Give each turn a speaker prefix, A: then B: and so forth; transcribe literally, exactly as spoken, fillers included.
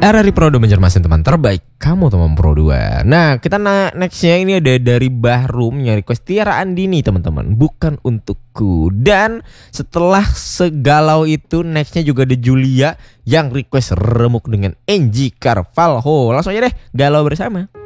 A: Era di Pro dua mencermasin teman terbaik kamu teman Pro dua. Nah kita na- nextnya ini ada dari Bahrum yang request Tiara Andini teman-teman, bukan untukku. Dan setelah segalau itu nextnya juga ada Julia yang request remuk dengan Angie Carvalho. Langsung aja deh galau bersama.